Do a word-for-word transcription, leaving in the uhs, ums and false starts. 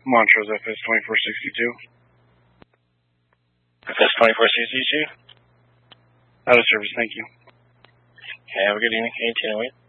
Montrose F S twenty-four sixty-two. F S twenty-four sixty-two? Out of service, thank you. Okay, have a good evening. eighteen oh eight.